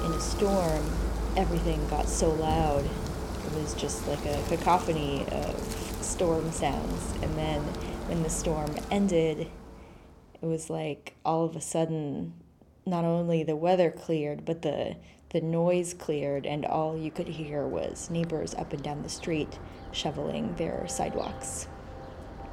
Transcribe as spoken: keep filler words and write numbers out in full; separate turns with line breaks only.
in a storm, everything got so loud. It was just like a cacophony of storm sounds. And then when the storm ended, it was like all of a sudden, not only the weather cleared, but the the noise cleared, and all you could hear was neighbors up and down the street shoveling their sidewalks.